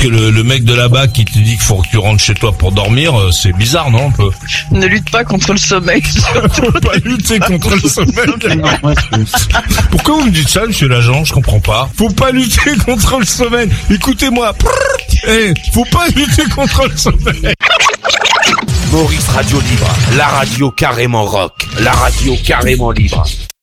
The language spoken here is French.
Que le mec de là-bas qui te dit qu'il faut que tu rentres chez toi pour dormir, c'est bizarre, non, un peu? Ne lutte pas contre le sommeil. Faut pas lutter contre le sommeil. Pourquoi vous me dites ça, monsieur l'agent? Je comprends pas. Faut pas lutter contre le sommeil. Écoutez-moi. Faut pas lutter contre le sommeil. Maurice Radio Libre, la radio carrément rock, la radio carrément libre.